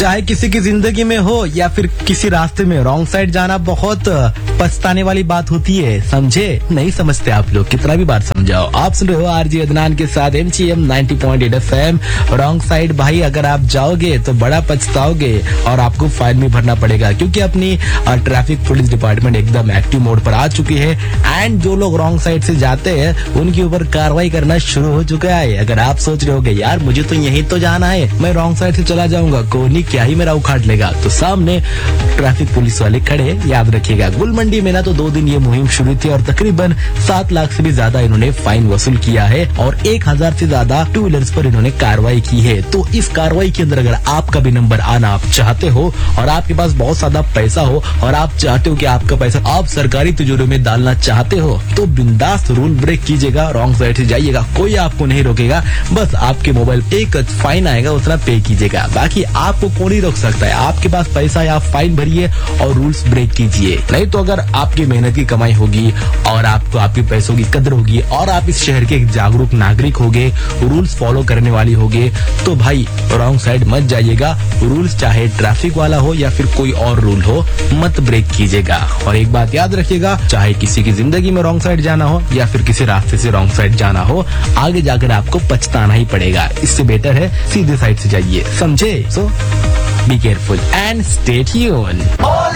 चाहे किसी की जिंदगी में हो या फिर किसी रास्ते में, रॉन्ग साइड जाना बहुत पछताने वाली बात होती है, समझे? नहीं समझते आप लोग, कितना भी बार समझाओ। आप सुन रहे हो आरजे अदनान के साथ MGM 90.8 FM। रॉन्ग साइड भाई अगर आप जाओगे तो बड़ा पछताओगे और आपको फाइन भी भरना पड़ेगा, क्योंकि अपनी ट्रैफिक पुलिस डिपार्टमेंट एकदम एक्टिव मोड पर आ चुकी है। एंड जो लोग रॉन्ग साइड से जाते हैं उनके ऊपर कार्रवाई करना शुरू हो चुका है। अगर आप सोच रहे होगे यार मुझे तो यहीं तो जाना है, मैं रॉन्ग साइड से चला जाऊंगा, कोई क्या ही मेरा उखाड़ लेगा, तो सामने ट्रैफिक पुलिस वाले खड़े, याद रखिएगा। गुलमंडी में ना तो 2 दिन ये मुहिम शुरू थी और तकरीबन 7 लाख से भी ज्यादा इन्होंने फाइन वसूल किया है और 1000 से ज्यादा 2 व्हीलर्स पर इन्होंने कार्रवाई की है। तो इस कार्रवाई के अंदर अगर आपका भी नंबर आना आप चाहते हो और आपके पास बहुत ज्यादा पैसा हो और आप चाहते हो कि आपका पैसा आप सरकारी तिजोरी में डालना चाहते हो, तो बिंदास रूल ब्रेक कीजिएगा, रॉन्ग साइड से जाइएगा, कोई आपको नहीं रोकेगा। बस आपके मोबाइल पे एक फाइन आएगा, उतना पे कीजिएगा, बाकी आपको कौन ही रोक सकता है। आपके पास पैसा है, आप फाइन भरिए और रूल्स ब्रेक कीजिए। नहीं तो अगर आपकी मेहनत की कमाई होगी और आपको आपके पैसों की कदर होगी और आप इस शहर के एक जागरूक नागरिक होगे, रूल्स फॉलो करने वाली होगे, तो भाई रॉन्ग साइड मत जाइएगा। रूल्स चाहे ट्रैफिक वाला हो या फिर कोई और रूल हो, मत ब्रेक कीजिएगा। और एक बात याद रखिएगा, चाहे किसी की जिंदगी में रॉन्ग साइड जाना हो या फिर किसी रास्ते से रॉन्ग साइड जाना हो, आगे जाकर आपको पछताना ही पड़ेगा। इससे बेटर है सीधे साइड से जाइए, समझे? सो be careful and stay tuned.